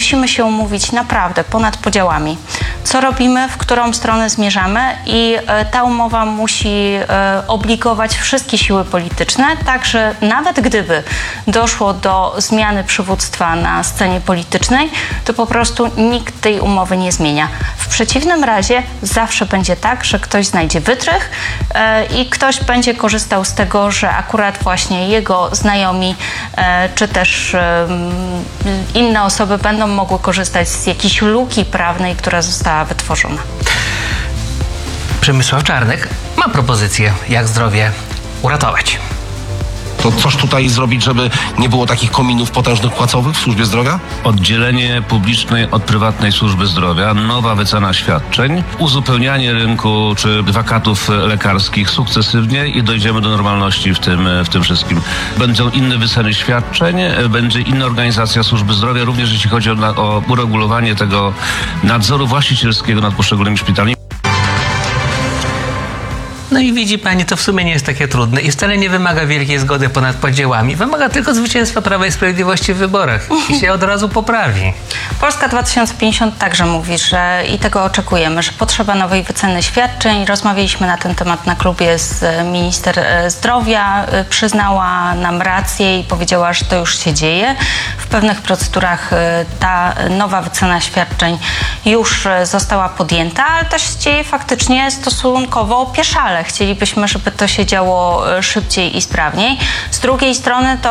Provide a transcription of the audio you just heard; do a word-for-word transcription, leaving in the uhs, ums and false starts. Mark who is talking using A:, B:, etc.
A: musimy się umówić naprawdę ponad podziałami, co robimy, w którą stronę zmierzamy i ta umowa musi obligować wszystkie siły polityczne, tak że nawet gdyby doszło do zmiany przywództwa na scenie politycznej, to po prostu nikt tej umowy nie zmienia. W przeciwnym razie zawsze będzie tak, że ktoś znajdzie wytrych i ktoś będzie korzystał z tego, że akurat właśnie jego znajomi czy też inne osoby będą mogły korzystać z jakiejś luki prawnej, która została wytworzona.
B: Przemysław Czarnek ma propozycję, jak zdrowie uratować.
C: To coś tutaj zrobić, żeby nie było takich kominów potężnych płacowych w służbie zdrowia?
D: Oddzielenie publicznej od prywatnej służby zdrowia, nowa wycena świadczeń, uzupełnianie rynku czy wakatów lekarskich sukcesywnie i dojdziemy do normalności w tym, w tym wszystkim. Będą inne wyceny świadczeń, będzie inna organizacja służby zdrowia, również jeśli chodzi o, o uregulowanie tego nadzoru właścicielskiego nad poszczególnymi szpitalami.
B: No i widzi pani, to w sumie nie jest takie trudne i wcale nie wymaga wielkiej zgody ponad podziałami. Wymaga tylko zwycięstwa Prawa i Sprawiedliwości w wyborach i się od razu poprawi.
A: Polska dwa tysiące pięćdziesiąt także mówi, że i tego oczekujemy, że potrzeba nowej wyceny świadczeń. Rozmawialiśmy na ten temat na klubie z minister zdrowia. Przyznała nam rację i powiedziała, że to już się dzieje. W pewnych procedurach ta nowa wycena świadczeń już została podjęta, ale to się dzieje faktycznie stosunkowo pieszale. Chcielibyśmy, żeby to się działo szybciej i sprawniej. Z drugiej strony to